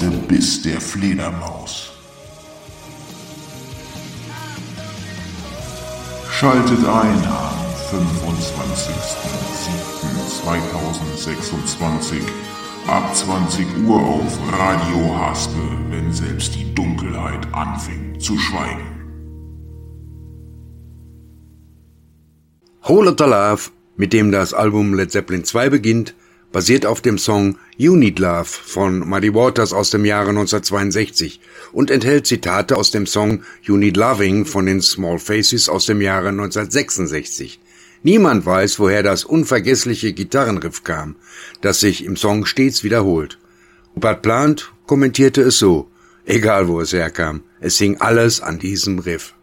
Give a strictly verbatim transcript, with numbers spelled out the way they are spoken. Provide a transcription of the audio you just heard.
erste Biss der Fledermaus. Schaltet ein am fünfundzwanzigsten siebten zweitausendsechsundzwanzig ab zwanzig Uhr auf Radio Haspel, wenn selbst die Dunkelheit anfängt zu schweigen. Whole Lotta Love, mit dem das Album Led Zeppelin zwei beginnt, basiert auf dem Song You Need Love von Muddy Waters aus dem Jahre neunzehnhundertzweiundsechzig und enthält Zitate aus dem Song You Need Loving von den Small Faces aus dem Jahre neunzehnhundertsechsundsechzig. Niemand weiß, woher das unvergessliche Gitarrenriff kam, das sich im Song stets wiederholt. Rupert Plant kommentierte es so: Egal wo es herkam, es hing alles an diesem Riff.